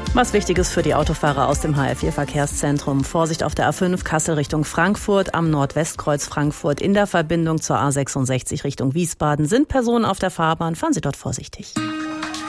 Was Wichtiges für die Autofahrer aus dem HR4-Verkehrszentrum. Vorsicht auf der A5 Kassel Richtung Frankfurt, am Nordwestkreuz Frankfurt in der Verbindung zur A66 Richtung Wiesbaden. Sind Personen auf der Fahrbahn, fahren Sie dort vorsichtig.